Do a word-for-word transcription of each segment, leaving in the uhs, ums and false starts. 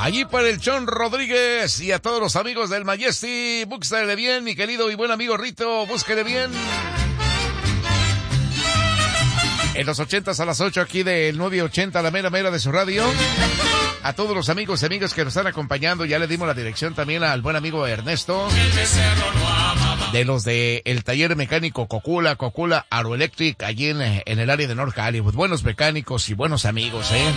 Allí para el Chon Rodríguez y a todos los amigos del Majesty, búsquele bien, mi querido y buen amigo Rito, búsquele bien. En los ochentas a las ocho aquí del nueve ochenta, la mera mera de su radio. A todos los amigos y amigas que nos están acompañando, ya le dimos la dirección también al buen amigo Ernesto. De los de el taller mecánico Cocula, Cocula Aeroelectric, allí en, en el área de North Hollywood. Buenos mecánicos y buenos amigos, eh.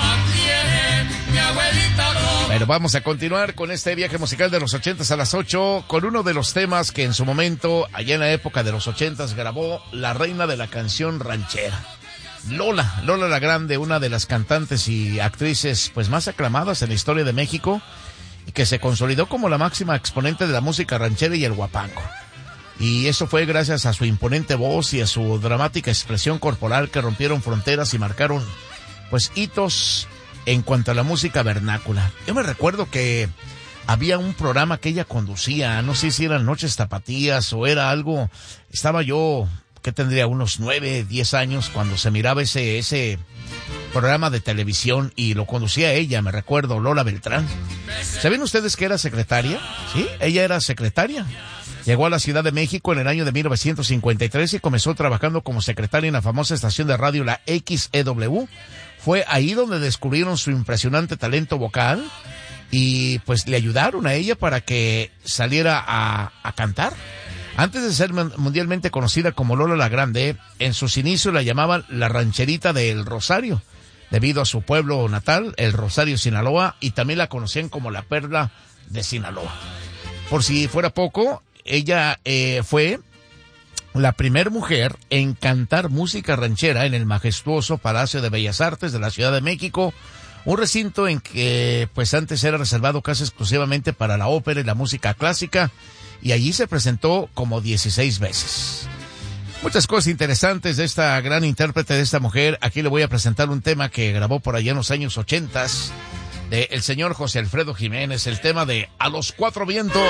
Pero vamos a continuar con este viaje musical de los ochentas a las ocho, con uno de los temas que en su momento, allá en la época de los ochentas, grabó la reina de la canción ranchera. Lola, Lola la Grande, una de las cantantes y actrices pues más aclamadas en la historia de México y que se consolidó como la máxima exponente de la música ranchera y el guapango. Y eso fue gracias a su imponente voz y a su dramática expresión corporal que rompieron fronteras y marcaron pues hitos en cuanto a la música vernácula. Yo me recuerdo que había un programa que ella conducía, no sé si eran Noches Tapatías o era algo, estaba yo... que tendría unos nueve, diez años cuando se miraba ese ese programa de televisión y lo conducía ella, me recuerdo, Lola Beltrán. ¿Saben ustedes que era secretaria? Sí, ella era secretaria. Llegó a la Ciudad de México en el año de mil novecientos cincuenta y tres y comenzó trabajando como secretaria en la famosa estación de radio, la X E W. Fue ahí donde descubrieron su impresionante talento vocal y pues le ayudaron a ella para que saliera a, a cantar. Antes de ser mundialmente conocida como Lola la Grande, en sus inicios la llamaban la rancherita del Rosario, debido a su pueblo natal, el Rosario, Sinaloa, y también la conocían como la Perla de Sinaloa. Por si fuera poco, ella eh, fue la primer mujer en cantar música ranchera en el majestuoso Palacio de Bellas Artes de la Ciudad de México, un recinto en que pues antes era reservado casi exclusivamente para la ópera y la música clásica, y allí se presentó como dieciséis veces. Muchas cosas interesantes de esta gran intérprete, de esta mujer. Aquí le voy a presentar un tema que grabó por allá en los años ochentas, de el señor José Alfredo Jiménez, el tema de A los Cuatro Vientos.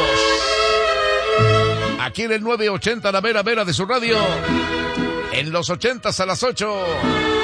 Aquí en el nueve ochenta, la vera vera de su radio, en los ochentas a las ocho.